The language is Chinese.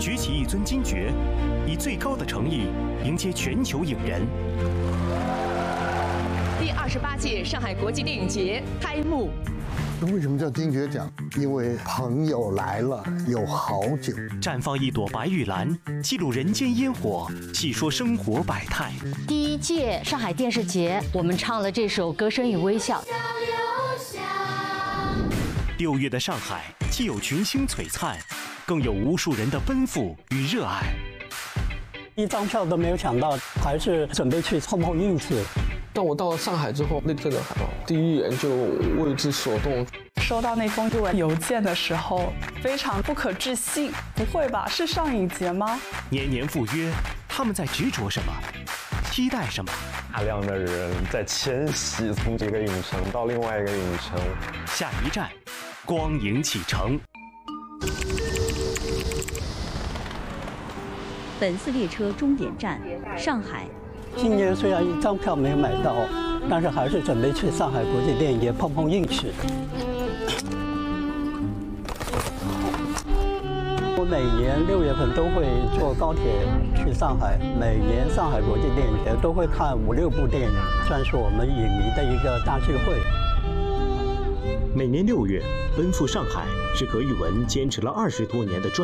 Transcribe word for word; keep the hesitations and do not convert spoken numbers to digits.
举起一尊金爵，以最高的诚意迎接全球影人。 第二十八届上海国际电影节开幕。 为什么叫金爵奖？因为朋友来了，有好酒。 绽放一朵白玉兰，记录人间烟火，细说生活百态。 第一届上海电视节，我们唱了这首《歌声与微笑》。 六月的上海，既有群星璀璨，更有无数人的奔赴与热爱。 一张票都没有抢到，还是准备去碰碰运气。 当我到了上海之后，那这个海报第一眼就为之所动。 收到那封邮件的时候，非常不可置信。不会吧？是上影节吗？ 年年赴约，他们在执着什么？期待什么？ 大量的人在迁徙，从这个影城到另外一个影城。 下一站，光影启程。 本次列车终点站上海。 今年虽然一张票没有买到，但是还是准备去上海国际电影节碰碰运气。我每年六月份都会坐高铁去上海，每年上海国际电影节都会看五六部电影，算是我们影迷的一个大聚会。 每年六月奔赴上海，是何玉文坚持了二十多年的专。